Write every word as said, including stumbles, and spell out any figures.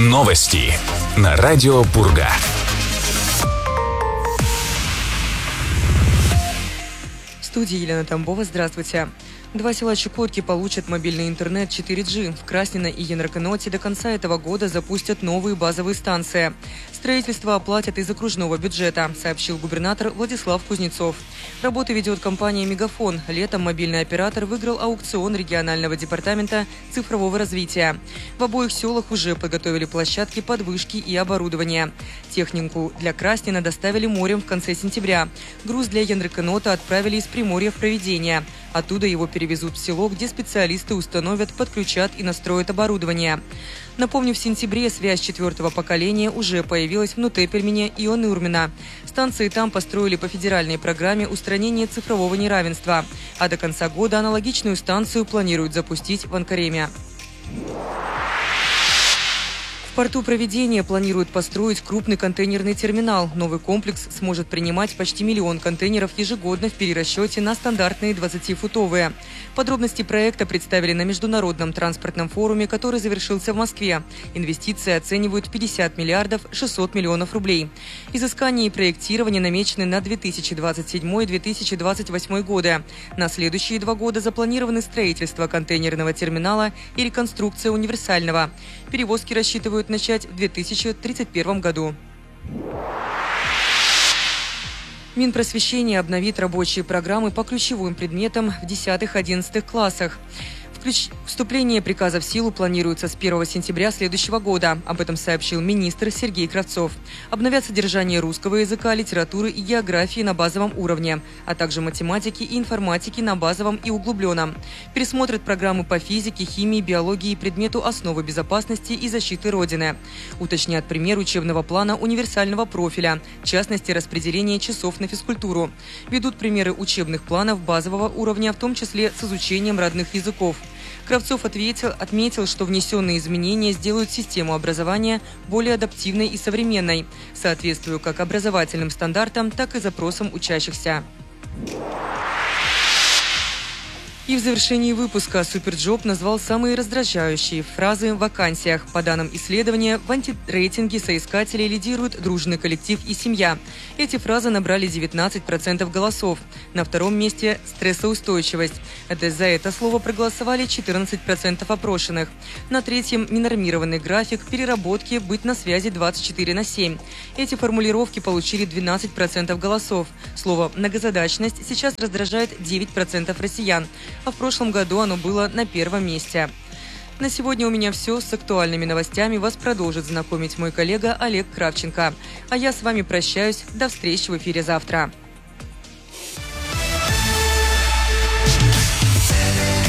Новости на радио Пурга. В студии Елена Тамбова. Здравствуйте. Два села Чукотки получат мобильный интернет четыре джи. В Краснино и Янраканоте до конца этого года запустят новые базовые станции. Строительство оплатят из окружного бюджета, сообщил губернатор Владислав Кузнецов. Работы ведет компания «Мегафон». Летом мобильный оператор выиграл аукцион регионального департамента цифрового развития. В обоих селах уже подготовили площадки под вышки и оборудование. Технику для Краснина доставили морем в конце сентября. Груз для Янраканота отправили из Приморья в Провидение. Оттуда его перевезут в село, где специалисты установят, подключат и настроят оборудование. Напомню, в сентябре связь четвертого поколения уже появилась в Нутепельмене и Онурмино. Станции там построили по федеральной программе устранения цифрового неравенства. А до конца года аналогичную станцию планируют запустить в Анкареме. В порту Провидения планируют построить крупный контейнерный терминал. Новый комплекс сможет принимать почти миллион контейнеров ежегодно в перерасчете на стандартные двадцатифутовые. Подробности проекта представили на международном транспортном форуме, который завершился в Москве. Инвестиции оценивают в пятьдесят миллиардов шестьсот миллионов рублей. Изыскания и проектирование намечены на две тысячи двадцать седьмой — две тысячи двадцать восьмой годы. На следующие два года запланированы строительство контейнерного терминала и реконструкция универсального. Перевозки рассчитывают начать в две тысячи тридцать первом году. Минпросвещение обновит рабочие программы по ключевым предметам в десятых-одиннадцатых классах. Вступление приказа в силу планируется с первого сентября следующего года. Об этом сообщил министр Сергей Кравцов. Обновят содержание русского языка, литературы и географии на базовом уровне, а также математики и информатики на базовом и углубленном. Пересмотрят программы по физике, химии, биологии и предмету основы безопасности и защиты Родины. Уточнят пример учебного плана универсального профиля, в частности, распределение часов на физкультуру. Ведут примеры учебных планов базового уровня, в том числе с изучением родных языков. Кравцов ответил, отметил, что внесенные изменения сделают систему образования более адаптивной и современной, соответствуя как образовательным стандартам, так и запросам учащихся. И в завершении выпуска Суперджоп назвал самые раздражающие фразы в вакансиях. По данным исследования, в антирейтинге соискателей лидируют дружный коллектив и семья. Эти фразы набрали девятнадцать процентов голосов. На втором месте – стрессоустойчивость. Это за это слово проголосовали четырнадцать процентов опрошенных. На третьем – ненормированный график, переработки, быть на связи двадцать четыре на семь. Эти формулировки получили двенадцать процентов голосов. Слово «многозадачность» сейчас раздражает девять процентов россиян. А в прошлом году оно было на первом месте. На сегодня у меня все. С актуальными новостями вас продолжит знакомить мой коллега Олег Кравченко. А я с вами прощаюсь. До встречи в эфире завтра.